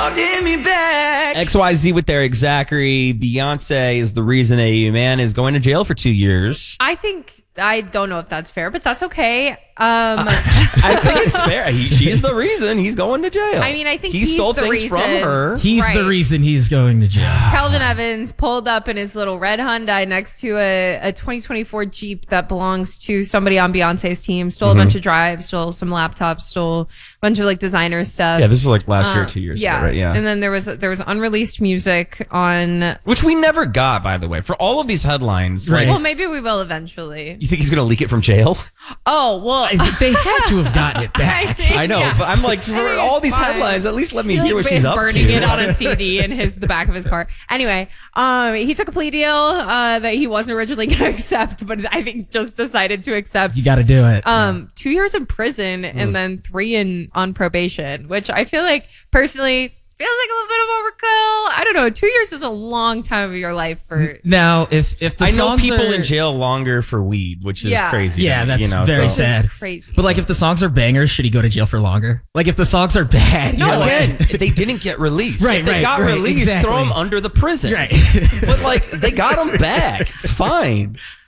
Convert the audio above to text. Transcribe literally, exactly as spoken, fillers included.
holding me back. X Y Z with Eric Zachary. Beyonce is the reason a man is going to jail for two years. I think, I don't know if that's fair, but that's okay. Um, I think it's fair. He, she's the reason he's going to jail. I mean, I think he he's stole the things reason. from her. He's Right. the reason he's going to jail. Calvin Evans pulled up in his little red Hyundai next to a, a twenty twenty-four Jeep that belongs to somebody on Beyonce's team. Stole Mm-hmm. a bunch of drives, stole some laptops, stole a bunch of like designer stuff. Yeah, this was like last year, Uh, two years yeah. ago, right? Yeah. And then there was there was unreleased music on. Which we never got, by the way. For all of these headlines, Right. like, Well, maybe we will eventually. you think he's going to leak it from jail? Oh well, They had to have gotten it back. think, I know, yeah. but I'm like, for I think all it's these fine. headlines, at least let me He, hear like, what she's is up burning to. it on a C D in his the back of his car. Anyway, um, he took a plea deal uh, that he wasn't originally going to accept, but I think just decided to accept. You got to do it. um two years in prison and then three in on probation, which I feel like personally feels like a little bit of overkill. I don't know. Two years is a long time of your life for. Now, if if the I know songs people are, in jail longer for weed, which is Yeah. crazy. Yeah, to me, that's you know, very so. sad. Which is crazy. But like, if the songs are bangers, should he go to jail for longer? Like, if the songs are bad, No, you're like- Again, they didn't get released. Right, If they right, got right, released, exactly. throw them under the prison. Right. But like, they got them back. It's fine.